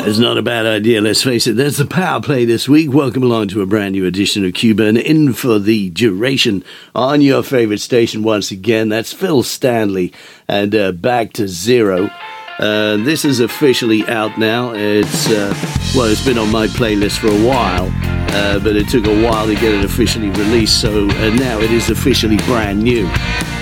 It's not a bad idea, let's face it. There's the power play this week. Welcome along to a brand new edition of Cuban In for the Duration on your favorite station once again. That's Phil Stanley and Back to Zero. This is officially out now. It's been on my playlist for a while, but it took a while to get it officially released, so now it is officially brand new.